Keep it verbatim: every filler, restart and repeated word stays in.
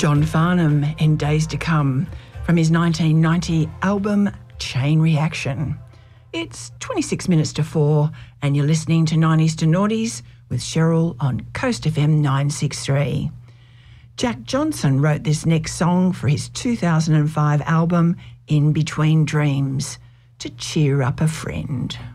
John Farnham in Days to Come from his nineteen ninety album Chain Reaction. It's twenty-six minutes to four and you're listening to nineties to Noughties with Cheryl on Coast F M nine sixty-three. Jack Johnson wrote this next song for his two thousand five album In Between Dreams to cheer up a friend.